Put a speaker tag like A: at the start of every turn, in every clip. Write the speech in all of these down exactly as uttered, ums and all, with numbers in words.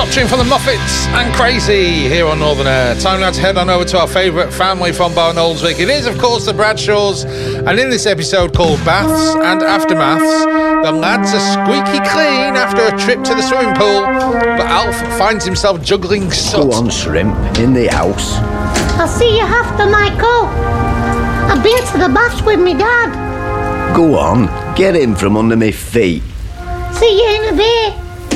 A: Top tune from the Muppets and Crazy here on Northern Air. Time now to head on over to our favourite family from Barnoldswick. It is, of course, the Bradshaws. And in this episode called Baths and Aftermaths, the lads are squeaky clean after a trip to the swimming pool. But Alf finds himself juggling soot.
B: Go on, Shrimp, in the house.
C: I'll see you after, Michael. I've been to the baths with me dad.
B: Go on, get him from under me feet.
C: See you in a bit.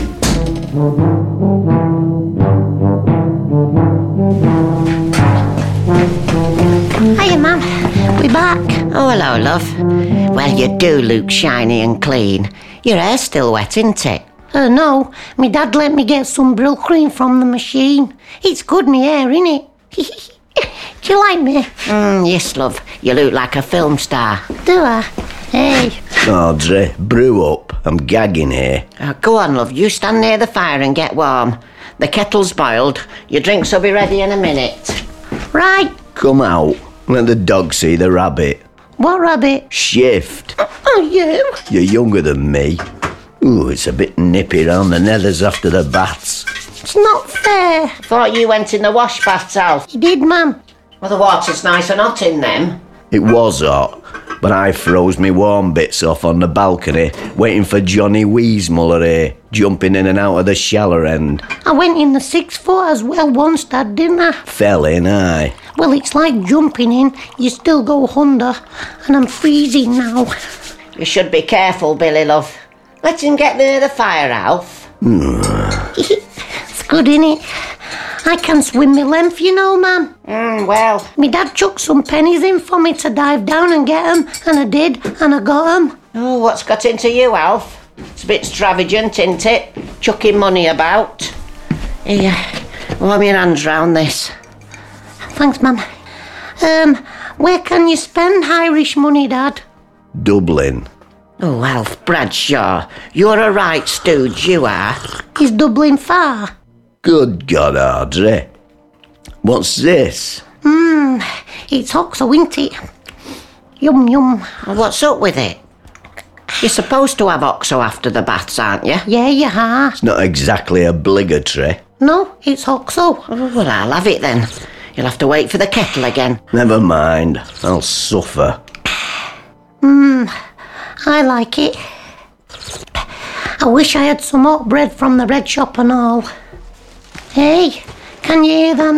C: Hiya, Mum. We back.
D: Oh, hello, love. Well, you do look shiny and clean. Your hair's still wet, isn't it?
C: Uh, no, my dad let me get some Brill cream from the machine. It's good, me hair, innit? Do you like me?
D: Mm, yes, love. You look like a film star.
C: Do I? Hey.
B: Audrey, brew up. I'm gagging here.
D: Oh, go on, love. You stand near the fire and get warm. The kettle's boiled. Your drinks will be ready in a minute.
C: Right.
B: Come out. Let the dog see the rabbit.
C: What rabbit?
B: Shift.
C: Oh, you?
B: You're younger than me. Ooh, it's a bit nippy round the nethers after the baths.
C: It's not fair.
D: Thought you went in the wash baths, Alf.
C: You did, Mum.
D: Well, the water's nice and hot in them.
B: It was hot, but I froze me warm bits off on the balcony, waiting for Johnny Weasmuller here, jumping in and out of the shallow end.
C: I went in the six foot as well once, Dad, didn't I?
B: Fell in, aye.
C: Well, it's like jumping in. You still go under, and I'm freezing now.
D: You should be careful, Billy, love. Let him get near the fire, Alf.
C: It's good, innit? I can swim my length, you know, Mum.
D: Mm, well.
C: My dad chucked some pennies in for me to dive down and get 'em, and I did, and I got 'em.
D: Oh, what's got into you, Alf? It's a bit extravagant, isn't it? Chucking money about. Here, warm your hands round this.
C: Thanks, Mum. Um, where can you spend Irish money, Dad?
B: Dublin.
D: Oh, Alf Bradshaw, you're a right stooge, you are.
C: Is Dublin far?
B: Good God, Audrey. What's this?
C: Mmm, it's Oxo, isn't it? Yum, yum.
D: Well, what's up with it? You're supposed to have Oxo after the baths, aren't you?
C: Yeah, you are.
B: It's not exactly obligatory.
C: No, it's Oxo.
D: Oh, well, I'll have it then. You'll have to wait for the kettle again.
B: Never mind, I'll suffer.
C: Mmm, I like it. I wish I had some hot bread from the bread shop and all. Hey, can you hear that